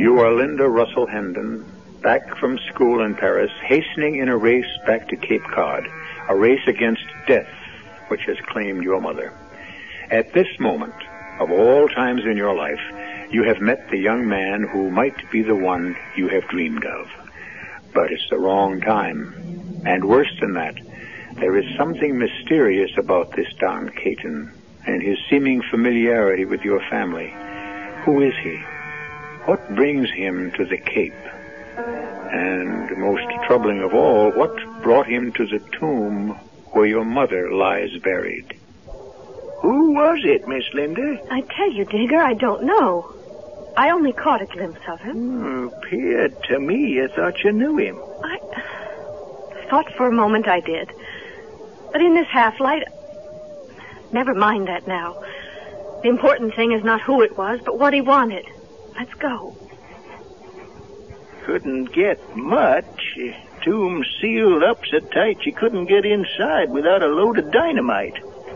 You are Linda Russell Hendon, back from school in Paris, hastening in a race back to Cape Cod, a race against death, which has claimed your mother. At this moment, of all times in your life, you have met the young man who might be the one you have dreamed of. But it's the wrong time. And worse than that, there is something mysterious about this Don Caton and his seeming familiarity with your family. Who is he? What brings him to the Cape? And most troubling of all, what brought him to the tomb where your mother lies buried? Who was it, Miss Linda? I tell you, Digger, I don't know. I only caught a glimpse of him. Appeared to me I thought you knew him. I thought for a moment I did. But in this half-light... Never mind that now. The important thing is not who it was, but what he wanted. Let's go. Couldn't get much. Tomb sealed up so tight you couldn't get inside without a load of dynamite.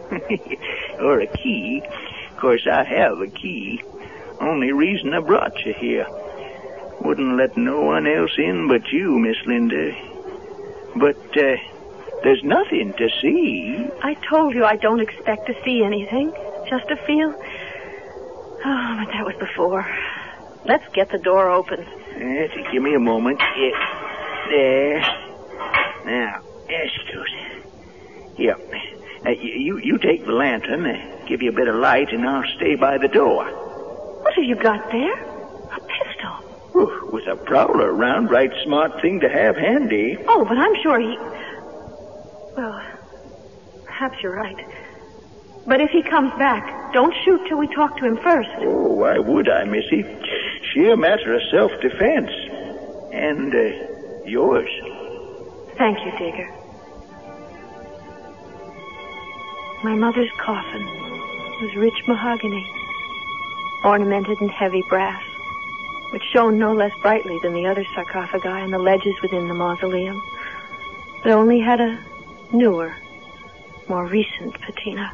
Or a key. Of course, I have a key. Only reason I brought you here. Wouldn't let no one else in but you, Miss Linda. But, there's nothing to see. I told you I don't expect to see anything. Just to feel... Oh, but that was before. Let's get the door open. Give me a moment. There. Now, that's good. Here. You take the lantern. Give you a bit of light, and I'll stay by the door. What have you got there? A pistol. Ooh, with a prowler around, right smart thing to have handy. Oh, but I'm sure he... Well, perhaps you're right. But if he comes back, don't shoot till we talk to him first. Oh, why would I, Missy? Sheer matter of self-defense. And, yours. Thank you, Digger. My mother's coffin was rich mahogany, ornamented in heavy brass, which shone no less brightly than the other sarcophagi and the ledges within the mausoleum, but only had a newer, more recent patina.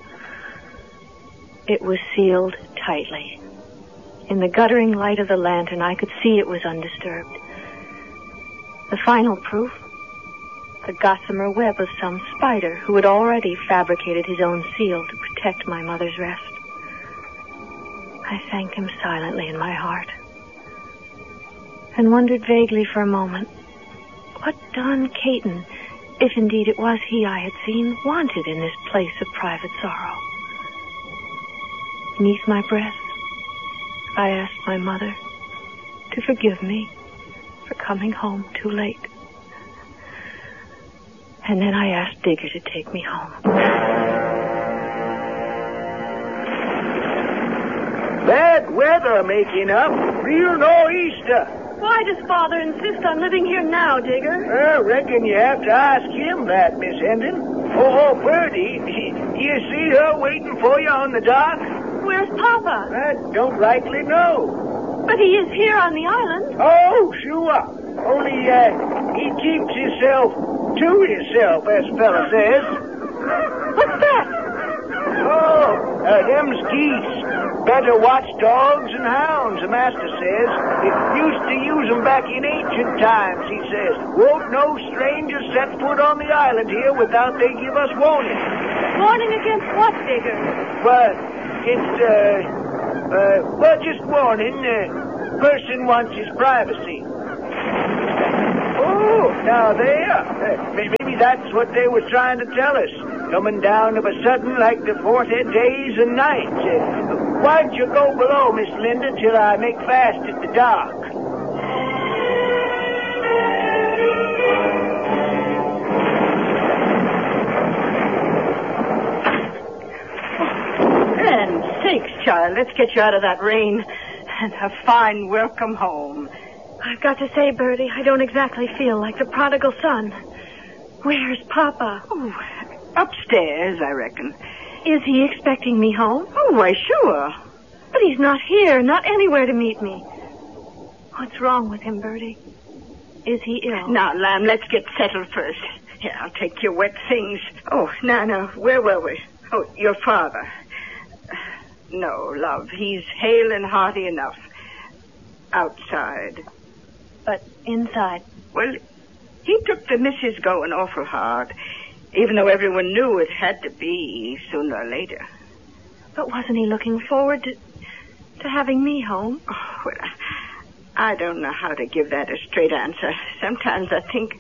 It was sealed tightly. In the guttering light of the lantern, I could see it was undisturbed. The final proof? The gossamer web of some spider who had already fabricated his own seal to protect my mother's rest. I thanked him silently in my heart and wondered vaguely for a moment what Don Caton, if indeed it was he I had seen, wanted in this place of private sorrow. Beneath my breath, I asked my mother to forgive me for coming home too late. And then I asked Digger to take me home. Bad weather making up. Real nor'easter. Why does Father insist on living here now, Digger? I reckon you have to ask him that, Miss Hendon. Oh, Bertie, you see her waiting for you on the dock? Where's Papa? I don't rightly know. But he is here on the island. Oh, sure. Only, he keeps himself to himself, as a fella says. What's that? Oh, them's geese. Better watchdogs and hounds, the master says. It used to use them back in ancient times, he says. Won't no stranger set foot on the island here without they give us warning. Warning against what, Digger? Well, it's, just warning. Person wants his privacy. Oh, now there. Maybe that's what they were trying to tell us. Coming down of a sudden like the 40 days and nights. Why'd you go below, Miss Linda, till I make fast at the dock? And sakes, child, let's get you out of that rain. And a fine welcome home. I've got to say, Bertie, I don't exactly feel like the prodigal son. Where's Papa? Oh, upstairs, I reckon. Is he expecting me home? Oh, why, sure. But he's not here, not anywhere to meet me. What's wrong with him, Bertie? Is he ill? Now, Lamb, let's get settled first. Here, I'll take your wet things. Oh, now, where were we? Oh, your father. No, love, he's hale and hearty enough. outside. But inside? Well, he took the missus going awful hard, even though everyone knew it had to be sooner or later. But wasn't he looking forward to having me home? Oh, well, I don't know how to give that a straight answer. Sometimes I think...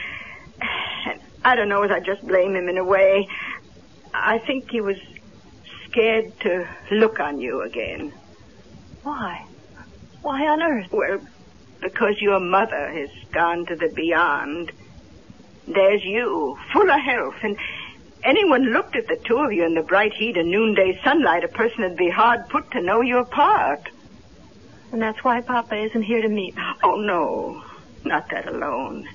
I don't know if I just blame him in a way. I think he was scared to look on you again. Why? Why on earth? Well, because your mother has gone to the beyond. There's you, full of health, and anyone looked at the two of you in the bright heat of noonday sunlight, a person would be hard put to know you apart. And that's why Papa isn't here to meet me. Oh, no, not that alone.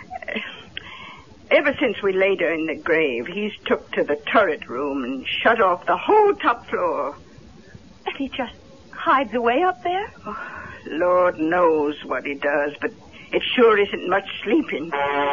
Ever since we laid her in the grave, he's took to the turret room and shut off the whole top floor. And he just hides away up there? Oh, Lord knows what he does, but it sure isn't much sleeping.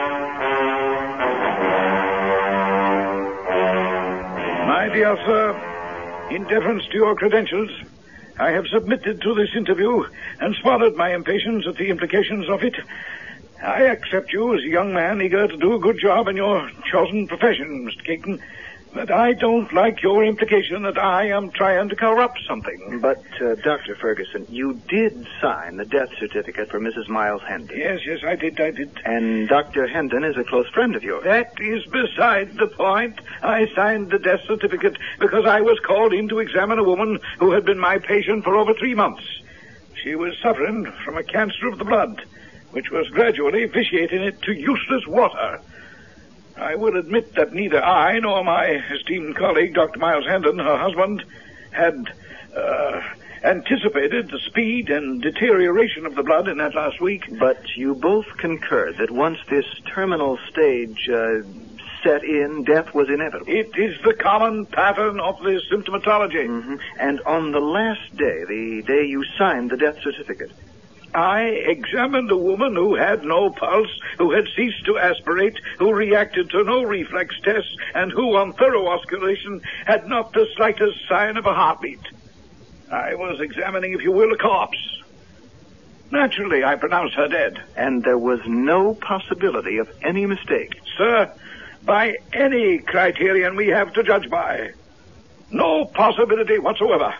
My dear sir, in deference to your credentials, I have submitted to this interview and smothered my impatience at the implications of it. I accept you as a young man eager to do a good job in your chosen profession, Mr. Caton, but I don't like your implication that I am trying to corrupt something. But, Dr. Ferguson, you did sign the death certificate for Mrs. Miles Hendon. Yes, I did. And Dr. Hendon is a close friend of yours. That is beside the point. I signed the death certificate because I was called in to examine a woman who had been my patient for over 3 months. She was suffering from a cancer of the blood, which was gradually vitiating it to useless water. I will admit that neither I nor my esteemed colleague, Dr. Miles Hendon, her husband, had anticipated the speed and deterioration of the blood in that last week. But you both concurred that once this terminal stage set in, death was inevitable. It is the common pattern of this symptomatology. Mm-hmm. And on the last day, the day you signed the death certificate, I examined a woman who had no pulse, who had ceased to aspirate, who reacted to no reflex tests, and who, on thorough osculation, had not the slightest sign of a heartbeat. I was examining, if you will, a corpse. Naturally, I pronounced her dead. And there was no possibility of any mistake. Sir, by any criterion we have to judge by, no possibility whatsoever.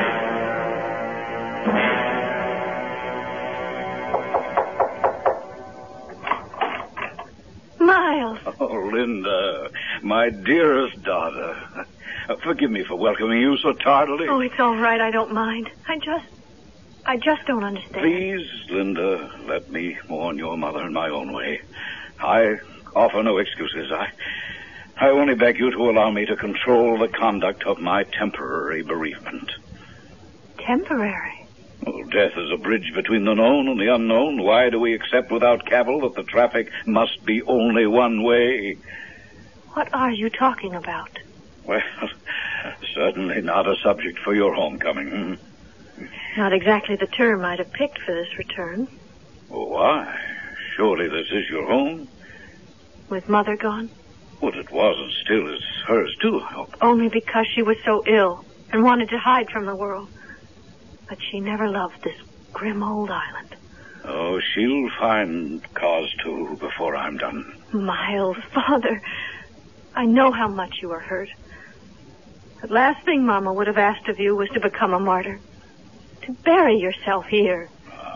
Miles. Oh, Linda, my dearest daughter. Forgive me for welcoming you so tardily. Oh, it's all right. I don't mind. I just don't understand. Please, Linda, let me mourn your mother in my own way. I offer no excuses. I only beg you to allow me to control the conduct of my temporary bereavement. Temporary? Well, death is a bridge between the known and the unknown. Why do we accept without cavil that the traffic must be only one way? What are you talking about? Well, certainly not a subject for your homecoming. Not exactly the term I'd have picked for this return. Oh, why? Surely this is your home? With Mother gone? Well, it was and still is hers, too, I hope. Only because she was so ill and wanted to hide from the world. But she never loved this grim old island. Oh, she'll find cause to before I'm done. Miles, Father, I know how much you are hurt. The last thing Mama would have asked of you was to become a martyr. To bury yourself here.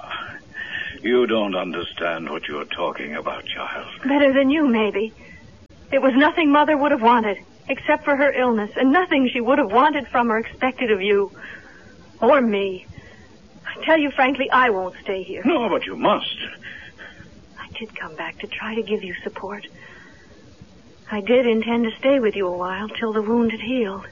You don't understand what you're talking about, child. Better than you, maybe. It was nothing Mother would have wanted, except for her illness, and nothing she would have wanted from or expected of you. Or me. I tell you frankly, I won't stay here. No, but you must. I did come back to try to give you support. I did intend to stay with you a while till the wound had healed.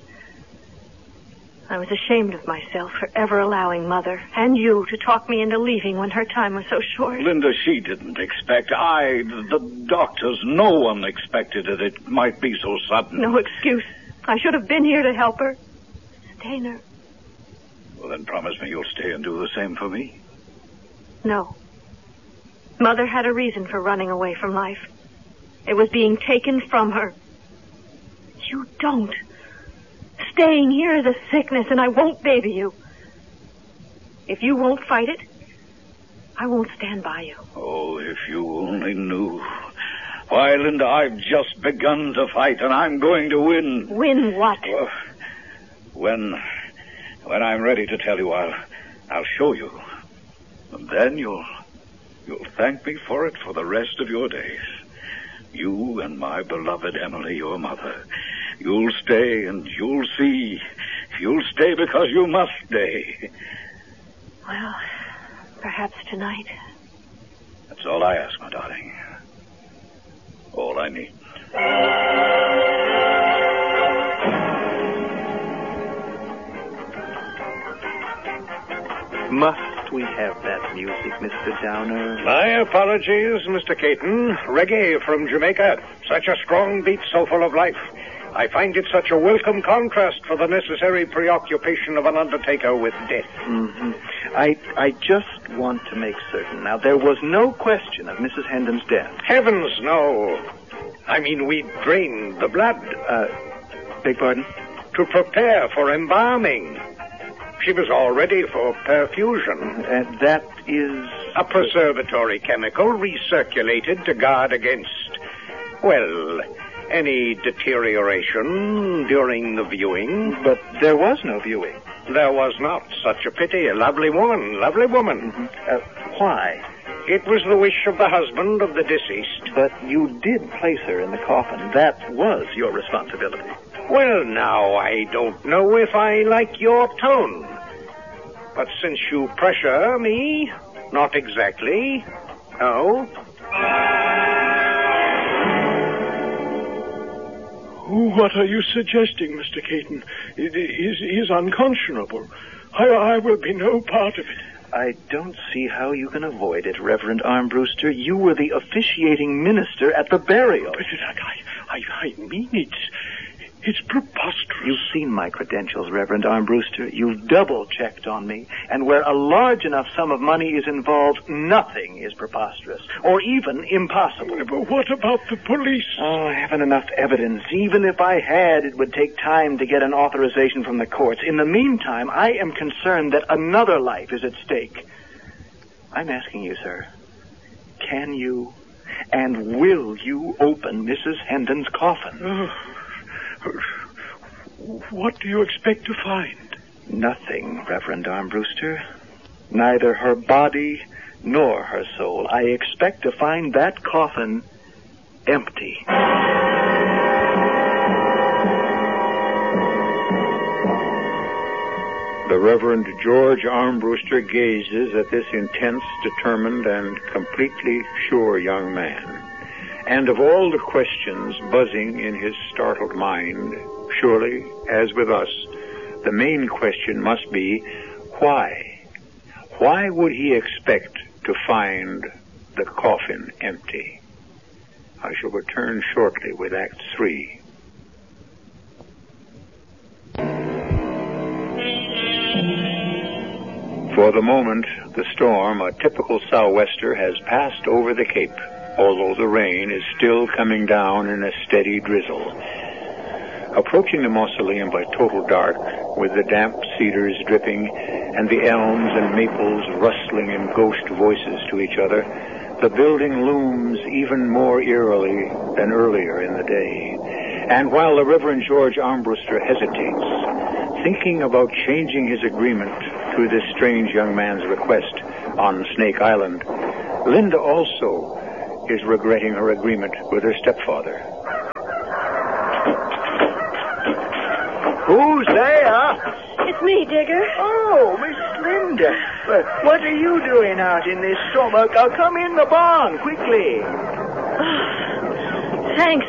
I was ashamed of myself for ever allowing Mother and you to talk me into leaving when her time was so short. Linda, she didn't expect. The doctors, no one expected that it might be so sudden. No excuse. I should have been here to help her. Stainer. Well, then promise me you'll stay and do the same for me. No. Mother had a reason for running away from life. It was being taken from her. You don't. Staying here is a sickness, and I won't baby you. If you won't fight it, I won't stand by you. Oh, if you only knew. Why, Linda, I've just begun to fight, and I'm going to win. Win what? Well, when I'm ready to tell you, I'll show you. And then you'll thank me for it for the rest of your days. You and my beloved Emily, your mother. You'll stay and you'll see. You'll stay because you must stay. Well, perhaps tonight. That's all I ask, my darling. All I need. Must we have that music, Mr. Downer? My apologies, Mr. Caton. Reggae from Jamaica. Such a strong beat, so full of life. I find it such a welcome contrast for the necessary preoccupation of an undertaker with death. Mm-hmm. I just want to make certain. Now, there was no question of Mrs. Hendon's death. Heavens, no. I mean, we drained the blood. Beg pardon? To prepare for embalming. She was all ready for perfusion. And that is... a preservatory chemical recirculated to guard against, well, any deterioration during the viewing. But there was no viewing. There was not. Such a pity. A lovely woman. Lovely woman. Mm-hmm. Why? It was the wish of the husband of the deceased. But you did place her in the coffin. That was your responsibility. Well, now, I don't know if I like your tone. But since you pressure me, not exactly. No. What are you suggesting, Mr. Caton? It is unconscionable. I will be no part of it. I don't see how you can avoid it, Reverend Armbruster. You were the officiating minister at the burial. But I mean, it's preposterous. You've seen my credentials, Reverend Armbruster. You've double-checked on me. And where a large enough sum of money is involved, nothing is preposterous, or even impossible. But what about the police? Oh, I haven't enough evidence. Even if I had, it would take time to get an authorization from the courts. In the meantime, I am concerned that another life is at stake. I'm asking you, sir, can you and will you open Mrs. Hendon's coffin? What do you expect to find? Nothing, Reverend Armbruster. Neither her body nor her soul. I expect to find that coffin empty. The Reverend George Armbruster gazes at this intense, determined, and completely sure young man. And of all the questions buzzing in his startled mind, surely, as with us, the main question must be, why? Why would he expect to find the coffin empty? I shall return shortly with Act 3. For the moment, the storm, a typical sou'wester, has passed over the Cape, although the rain is still coming down in a steady drizzle. Approaching the mausoleum by total dark, with the damp cedars dripping and the elms and maples rustling in ghost voices to each other, the building looms even more eerily than earlier in the day. And while the Reverend George Armbruster hesitates, thinking about changing his agreement to this strange young man's request on Snake Island, Linda also is regretting her agreement with her stepfather. Who's there? It's me, Digger. Oh, Miss Linda. What are you doing out in this storm? Come in the barn, quickly. Thanks.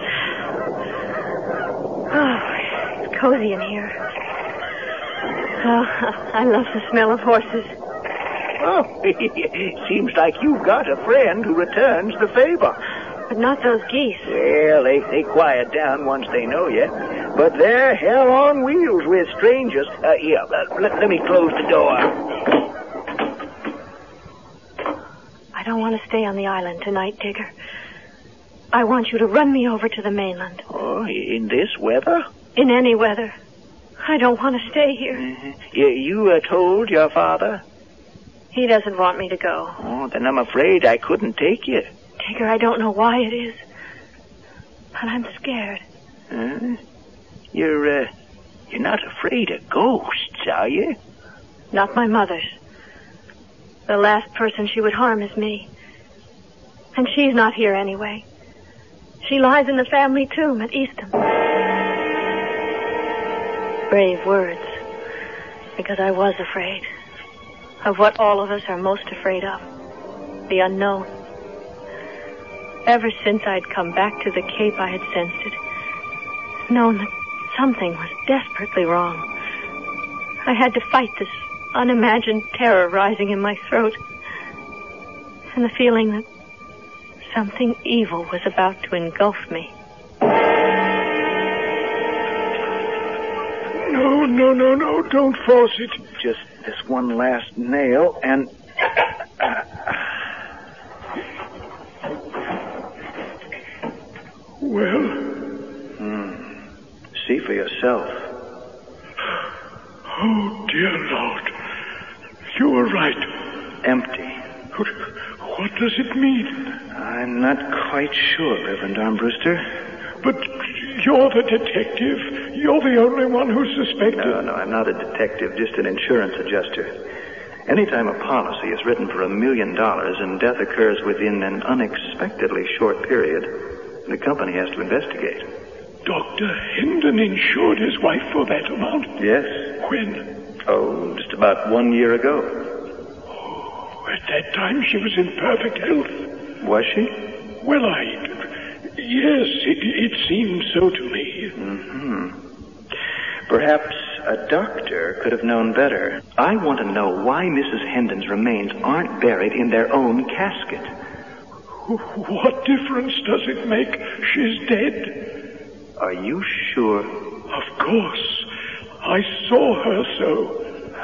Oh, it's cozy in here. Oh, I love the smell of horses. Oh, seems like you've got a friend who returns the favor. But not those geese. Well, they quiet down once they know you. But they're hell on wheels with strangers. Here, let me close the door. I don't want to stay on the island tonight, Digger. I want you to run me over to the mainland. Oh, in this weather? In any weather. I don't want to stay here. Mm-hmm. You told your father? He doesn't want me to go. Oh, then I'm afraid I couldn't take you. Digger, I don't know why it is, but I'm scared. Huh? You're not afraid of ghosts, are you? Not my mother's. The last person she would harm is me. And she's not here anyway. She lies in the family tomb at Eastham. Brave words, because I was afraid of what all of us are most afraid of, the unknown. Ever since I'd come back to the Cape, I had sensed it, known that something was desperately wrong. I had to fight this unimagined terror rising in my throat, and the feeling that something evil was about to engulf me. No, don't force it. Just this one last nail, and... Well? See for yourself. Oh, dear Lord. You were right. Empty. What does it mean? I'm not quite sure, Reverend Armbruster. But you're the detective. You're the only one who's suspected. No, I'm not a detective, just an insurance adjuster. Anytime a policy is written for $1 million and death occurs within an unexpectedly short period, the company has to investigate. Dr. Hendon insured his wife for that amount? Yes. When? Oh, just about 1 year ago. Oh, at that time she was in perfect health. Was she? Well, yes, it seemed so to me. Mm-hmm. Perhaps a doctor could have known better. I want to know why Mrs. Hendon's remains aren't buried in their own casket. What difference does it make? She's dead. Are you sure? Of course. I saw her so.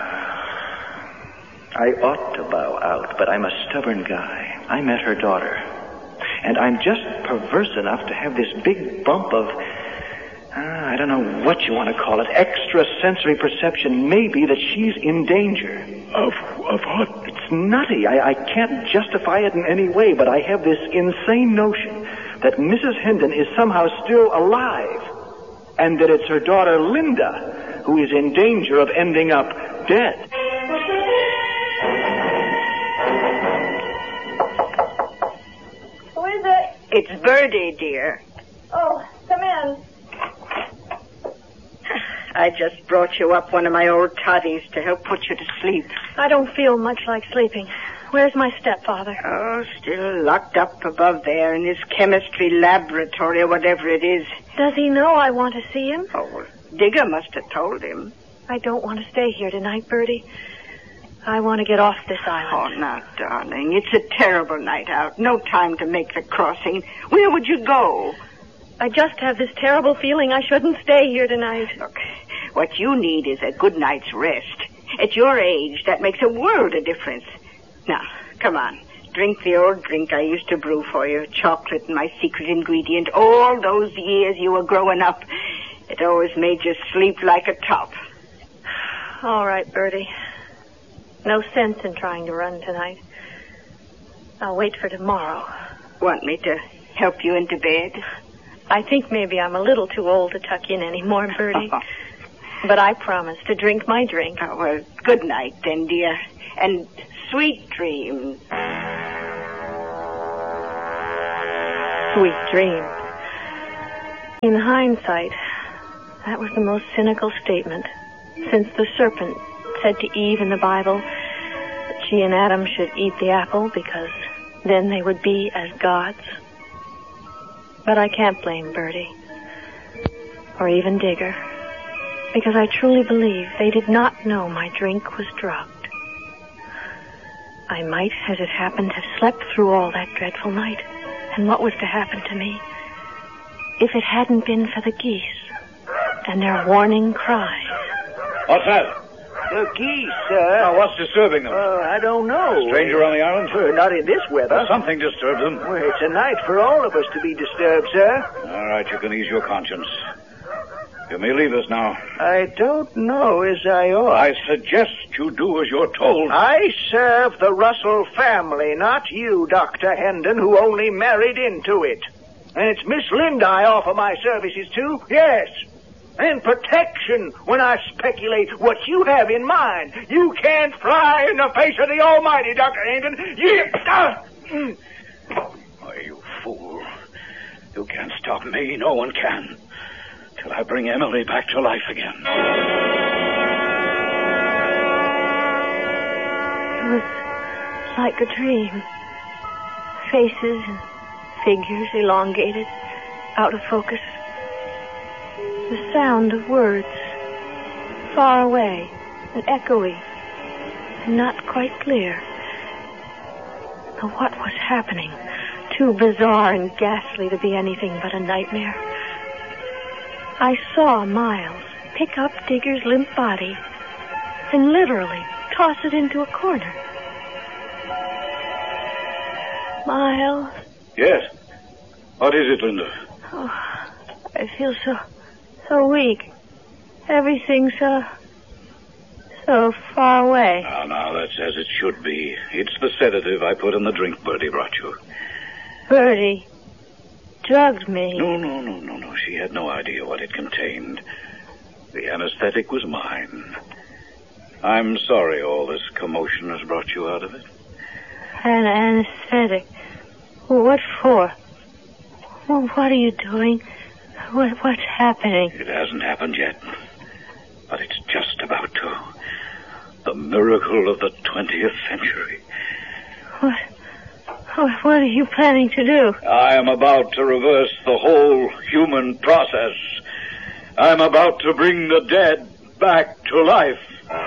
I ought to bow out, but I'm a stubborn guy. I met her daughter. And I'm just perverse enough to have this big bump of, I don't know what you want to call it, extrasensory perception, maybe, that she's in danger. Of what? It's nutty. I can't justify it in any way, but I have this insane notion that Mrs. Hendon is somehow still alive, and that it's her daughter, Linda, who is in danger of ending up dead. Who is it? It's Birdie, dear. Oh, come in. I just brought you up one of my old toddies to help put you to sleep. I don't feel much like sleeping. Where's my stepfather? Oh, still locked up above there in his chemistry laboratory or whatever it is. Does he know I want to see him? Oh, well, Digger must have told him. I don't want to stay here tonight, Bertie. I want to get off this island. Oh, now, darling, it's a terrible night out. No time to make the crossing. Where would you go? I just have this terrible feeling I shouldn't stay here tonight. Look, what you need is a good night's rest. At your age, that makes a world of difference. Now, come on. Drink the old drink I used to brew for you. Chocolate, my secret ingredient. All those years you were growing up, it always made you sleep like a top. All right, Bertie. No sense in trying to run tonight. I'll wait for tomorrow. Want me to help you into bed? I think maybe I'm a little too old to tuck in anymore, Bertie. But I promise to drink my drink. Oh, well, good night then, dear. And sweet dreams. Sweet dreams. In hindsight, that was the most cynical statement, since the serpent said to Eve in the Bible that she and Adam should eat the apple because then they would be as gods. But I can't blame Bertie, or even Digger, because I truly believe they did not know my drink was drugged. I might, as it happened, have slept through all that dreadful night, and what was to happen to me if it hadn't been for the geese and their warning cries. What's that? The geese, sir. Now, what's disturbing them? I don't know. Stranger on the island? Not in this weather. Something disturbs them. Well, it's a night for all of us to be disturbed, sir. All right, you can ease your conscience. You may leave us now. I don't know as I ought. I suggest you do as you're told. I serve the Russell family, not you, Dr. Hendon, who only married into it. And it's Miss Linda I offer my services to, yes. And protection when I speculate what you have in mind. You can't fly in the face of the Almighty, Dr. Hendon. Why, you fool. You can't stop me. No one can. Till I bring Emily back to life again. It was like a dream. Faces and figures elongated, out of focus. The sound of words, far away and echoey, and not quite clear. But what was happening? Too bizarre and ghastly to be anything but a nightmare. I saw Miles pick up Digger's limp body and literally toss it into a corner. Miles? Yes? What is it, Linda? Oh, I feel so weak. Everything's so far away. Now, that's as it should be. It's the sedative I put in the drink Bertie brought you. Bertie drugged me. No. She had no idea what it contained. The anesthetic was mine. I'm sorry all this commotion has brought you out of it. An anesthetic? What for? What are you doing? What's happening? It hasn't happened yet, but it's just about to. The miracle of the 20th century. What are you planning to do? I am about to reverse the whole human process. I'm about to bring the dead back to life.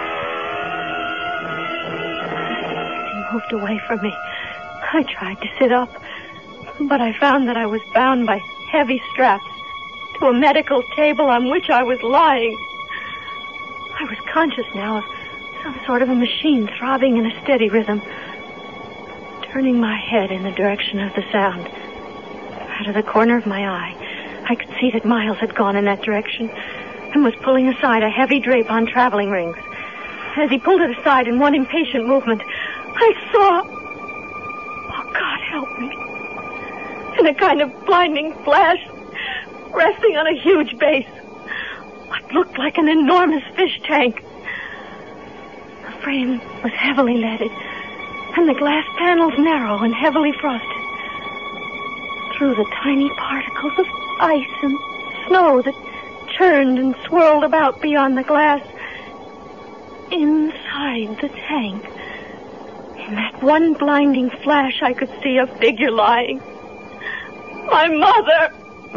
He moved away from me. I tried to sit up, but I found that I was bound by heavy straps to a medical table on which I was lying. I was conscious now of some sort of a machine throbbing in a steady rhythm. Turning my head in the direction of the sound, out of the corner of my eye, I could see that Miles had gone in that direction and was pulling aside a heavy drape on traveling rings. As he pulled it aside in one impatient movement, I saw... Oh, God help me. In a kind of blinding flash, resting on a huge base, what looked like an enormous fish tank. The frame was heavily leaded, and the glass panels narrow and heavily frosted. Through the tiny particles of ice and snow that churned and swirled about beyond the glass, inside the tank, in that one blinding flash, I could see a figure lying. My mother!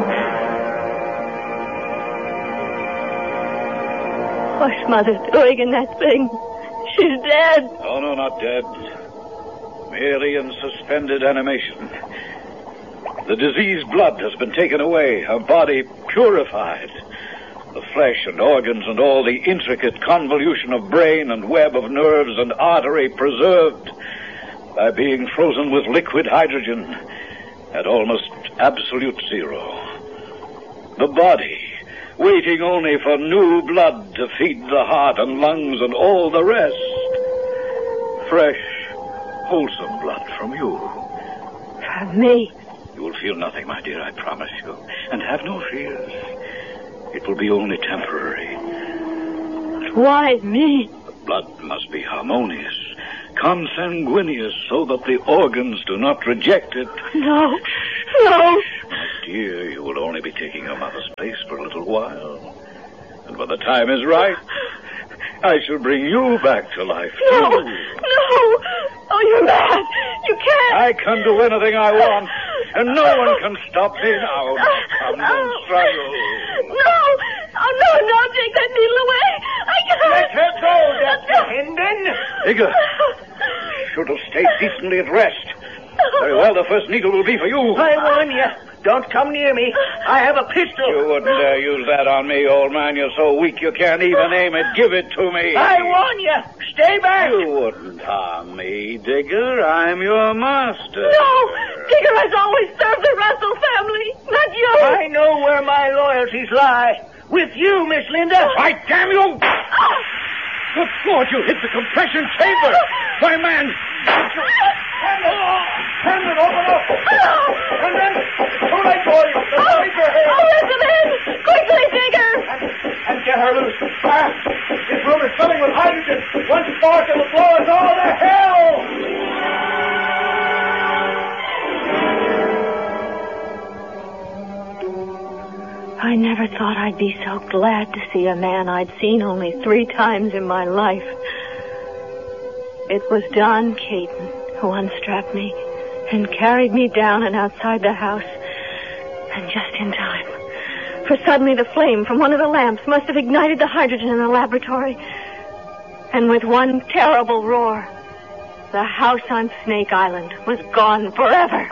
What's Mother doing in that thing? She's dead. Oh, no, not dead. Merely in suspended animation. The diseased blood has been taken away, her body purified. The flesh and organs and all the intricate convolution of brain and web of nerves and artery preserved by being frozen with liquid hydrogen at almost absolute zero. The body, waiting only for new blood to feed the heart and lungs and all the rest. Fresh, wholesome blood from you. From me? You will feel nothing, my dear, I promise you. And have no fears. It will be only temporary. But why me? The blood must be harmonious, consanguineous, so that the organs do not reject it. No. My dear, you will only be taking your mother's place for a little while. And when the time is right, I shall bring you back to life, too. No! Oh, you're mad! You can't! I can do anything I want, and no one can stop me now. Come, don't struggle. No! Oh, no, take that needle away! I can't! Let her go, Dr. Hendon! Digger, should have stayed decently at rest. Very well, the first needle will be for you. I warn you, don't come near me. I have a pistol. You wouldn't dare use that on me, old man. You're so weak you can't even aim it. Give it to me. I warn you, stay back. You wouldn't harm me, Digger. I'm your master. No! Digger has always served the Russell family, not you! I know where my loyalties lie. With you, Miss Linda. Why, damn you! Good Lord, you hit the compression chamber! Why, man! Hamden, open up! Hamden, too late for you! The police are here! Oh, let them in! Quickly, Digger! And get her loose, fast! This room is filling with hydrogen! One spark and the floor is all to hell! I never thought I'd be so glad to see a man I'd seen only 3 times in my life. It was Don Caton who unstrapped me and carried me down and outside the house. And just in time. For suddenly the flame from one of the lamps must have ignited the hydrogen in the laboratory. And with one terrible roar, the house on Snake Island was gone forever.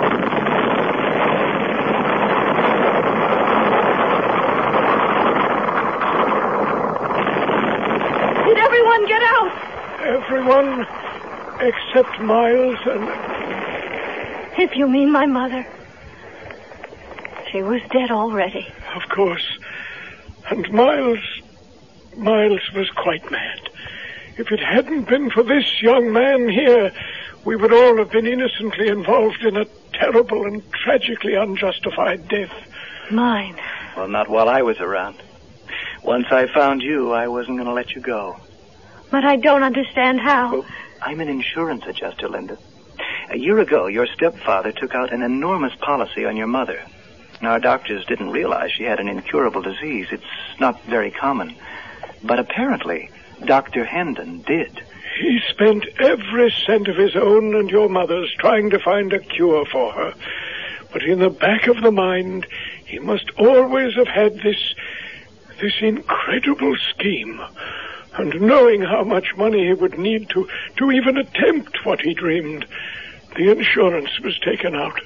Did everyone get out? Everyone except Miles and... If you mean my mother. She was dead already. Of course. And Miles was quite mad. If it hadn't been for this young man here, we would all have been innocently involved in a terrible and tragically unjustified death. Mine. Well, not while I was around. Once I found you, I wasn't going to let you go. But I don't understand how. Well, I'm an insurance adjuster, Linda. A year ago, your stepfather took out an enormous policy on your mother. Our doctors didn't realize she had an incurable disease. It's not very common. But apparently, Dr. Hendon did. He spent every cent of his own and your mother's trying to find a cure for her. But in the back of the mind, he must always have had this incredible scheme. And knowing how much money he would need to even attempt what he dreamed, the insurance was taken out.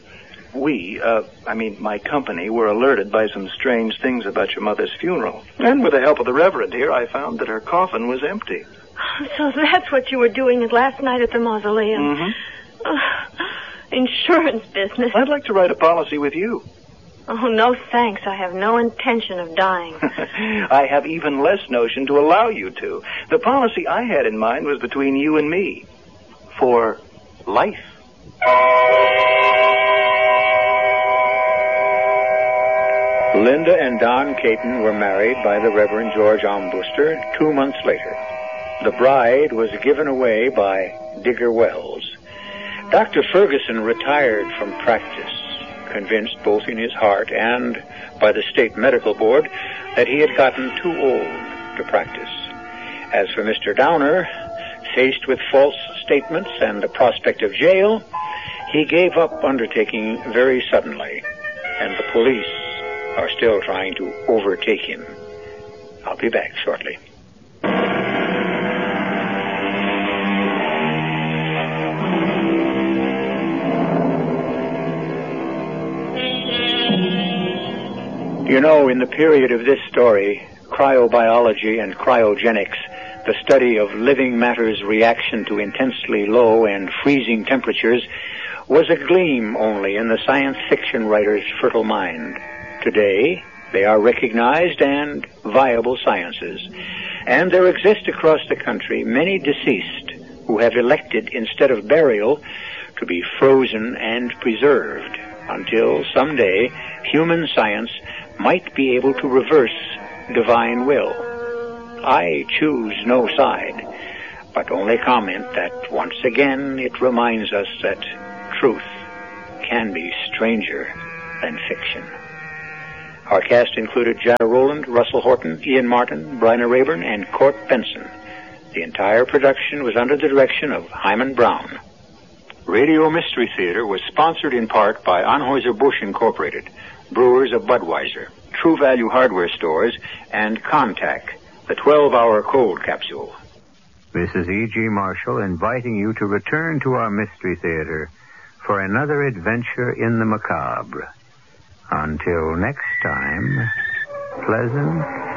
My company, were alerted by some strange things about your mother's funeral. And with the help of the Reverend here, I found that her coffin was empty. So that's what you were doing last night at the mausoleum. Mm-hmm. Insurance business. I'd like to write a policy with you. Oh, no thanks. I have no intention of dying. I have even less notion to allow you to. The policy I had in mind was between you and me. For life. Linda and Don Caton were married by the Reverend George Armbruster 2 months later. The bride was given away by Digger Wells. Dr. Ferguson retired from practice, convinced both in his heart and by the state medical board that he had gotten too old to practice. As for Mr. Downer, faced with false statements and the prospect of jail, he gave up undertaking very suddenly, and the police are still trying to overtake him. I'll be back shortly. You know, in the period of this story, cryobiology and cryogenics, the study of living matter's reaction to intensely low and freezing temperatures, was a gleam only in the science fiction writer's fertile mind. Today, they are recognized and viable sciences, and there exist across the country many deceased who have elected, instead of burial, to be frozen and preserved until someday human science might be able to reverse divine will. I choose no side, but only comment that once again it reminds us that truth can be stranger than fiction. Our cast included Jana Rowland, Russell Horton, Ian Martin, Bryna Rayburn, and Court Benson. The entire production was under the direction of Hyman Brown. Radio Mystery Theater was sponsored in part by Anheuser-Busch Incorporated, Brewers of Budweiser, True Value Hardware Stores, and Contac, the 12-hour cold capsule. This is E.G. Marshall inviting you to return to our Mystery Theater for another adventure in the macabre. Until next time, pleasant